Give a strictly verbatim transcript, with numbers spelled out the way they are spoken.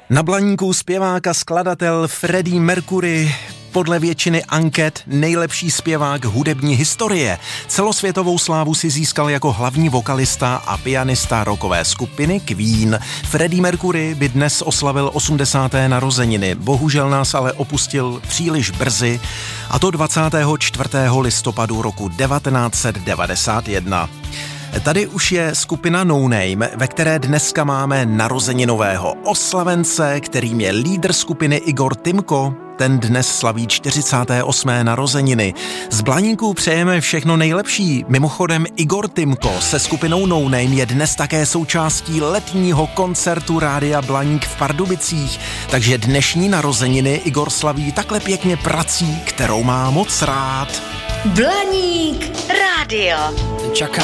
Na Blaníku zpěvák a skladatel Freddie Mercury, podle většiny anket nejlepší zpěvák hudební historie. Celosvětovou slávu si získal jako hlavní vokalista a pianista rockové skupiny Queen. Freddie Mercury by dnes oslavil osmdesáté narozeniny, bohužel nás ale opustil příliš brzy, a to dvacátého čtvrtého listopadu roku devatenáct set devadesát jedna. Tady už je skupina No Name, ve které dneska máme narozeninového oslavence, kterým je lídr skupiny Igor Timko. Ten dnes slaví čtyřicáté osmé narozeniny. Z Blaníku přejeme všechno nejlepší. Mimochodem Igor Timko se skupinou No Name je dnes také součástí letního koncertu Rádia Blaník v Pardubicích. Takže dnešní narozeniny Igor slaví takhle pěkně prací, kterou má moc rád. Blaník rádio. Čaká